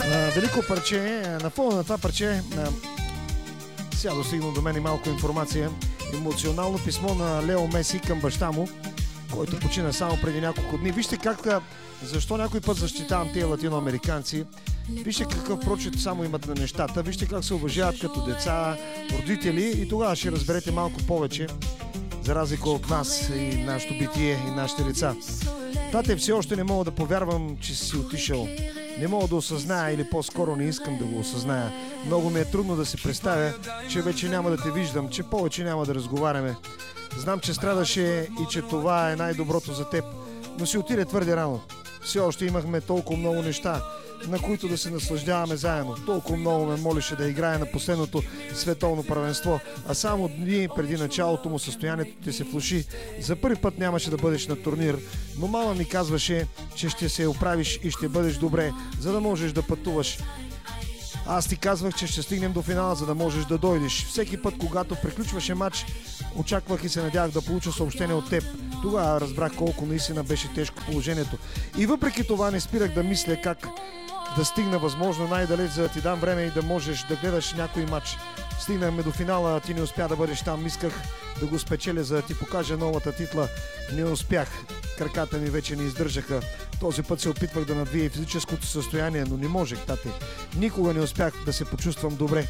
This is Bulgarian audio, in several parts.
Велико парче. На фона на това парче сега достигна до мен и малко информация. Емоционално писмо на Лео Меси към баща му, който почина само преди няколко дни. Вижте защо някой път защитавам тези латиноамериканци. Вижте какъв прочит само имат на нещата. Вижте как се уважават като деца, родители и тогава ще разберете малко повече за разлика от нас и нашето битие и нашите деца. Тате, все още не мога да повярвам, че си отишъл. Не мога да осъзная или по-скоро не искам да го осъзная. Много ми е трудно да си представя, че вече няма да те виждам, че повече няма да разговаряме. Знам, че страдаше и че това е най-доброто за теб, но си отиде твърде рано. Все още имахме толкова много неща, на които да се наслаждаваме заедно. Толкова много ме молеше да играе на последното световно първенство, а само дни преди началото му състоянието ти се влоши. За първи път нямаше да бъдеш на турнир, но мама ми казваше, че ще се оправиш и ще бъдеш добре, за да можеш да пътуваш. Аз ти казвах, че ще стигнем до финала, за да можеш да дойдеш. Всеки път, когато приключваше матч, очаквах и се надявах да получа съобщение от теб. Тогава разбрах колко наистина беше тежко положението. И въпреки това не спирах да мисля как да стигна възможно най-далеч, за да ти дам време и да можеш да гледаш някой матч. Стигнахме до финала, а ти не успя да бъдеш там. Исках да го спечеля, за да ти покажа новата титла. Не успях. Краката ми вече не издържаха. Този път се опитвах да надвия физическото състояние, но не можех, тате. Никога не успях да се почувствам добре.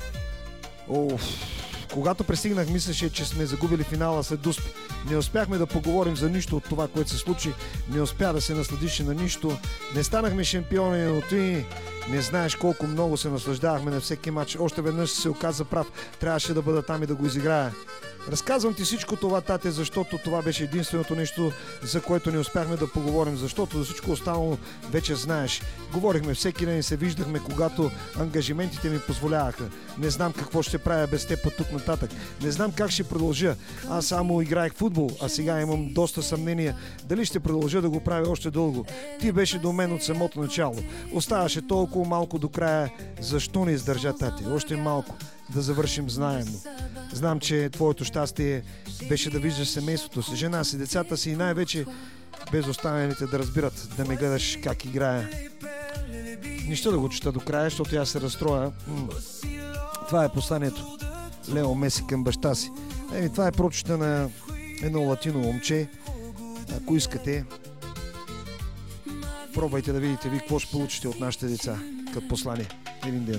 Когато пристигнах, мислеше, че сме загубили финала след дуспи. Не успяхме да поговорим за нищо от това, което се случи. Не успя да се насладиш на нищо. Не станахме шампиони, но ти не знаеш колко много се наслаждавахме на всеки матч. Още веднъж се оказа прав. Трябваше да бъда там и да го изиграя. Разказвам ти всичко това, тате, защото това беше единственото нещо, за което не успяхме да поговорим, защото за всичко останало вече знаеш. Говорихме всеки ден и се виждахме, когато ангажиментите ми позволяваха. Не знам какво ще правя без теб от тук нататък. Не знам как ще продължа. Аз само играех футбол, а сега имам доста съмнения дали ще продължа да го правя още дълго. Ти беше до мен от самото начало. Оставаше толкова малко до края. Защо не издържа, тате? Още малко да завършим заедно. Знам, че твоето щастие беше да виждаш семейството си, жена си, децата си и най-вече без останалите да разбират, да ме гледаш как играя. Нищо да го чета до края, защото аз се разстроя. Това е посланието. Лео Меси към баща си. Това е прочита на едно латино момче. Ако искате, пробвайте да видите ви какво ще получите от нашите деца като послание. Един ден.